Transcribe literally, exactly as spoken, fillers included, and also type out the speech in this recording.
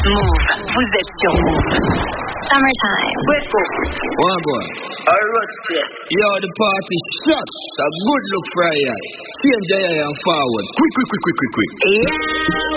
Move. Vous êtes sur Move. Summertime. With One boy. Alright, yeah. Yo, the party shot. A good look for a eye. Change your eye and forward. Quick, quick, quick, quick, quick, quick. Yeah.